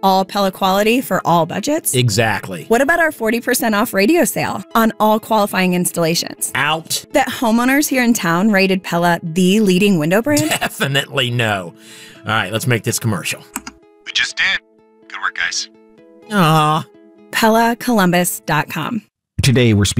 All Pella quality for all budgets? Exactly. What about our 40% off radio sale on all qualifying installations? Out. That homeowners here in town rated Pella the leading window brand? Definitely no. All right, let's make this commercial. We just did. Good work, guys. Aww. PellaColumbus.com. Today we're speaking